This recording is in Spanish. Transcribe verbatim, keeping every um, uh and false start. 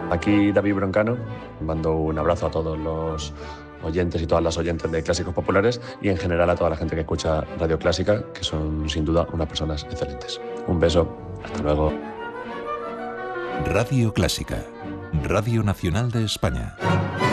Aquí David Broncano, mando un abrazo a todos los oyentes y todas las oyentes de Clásicos Populares y en general a toda la gente que escucha Radio Clásica, que son sin duda unas personas excelentes. Un beso, hasta luego. Radio Clásica, Radio Nacional de España.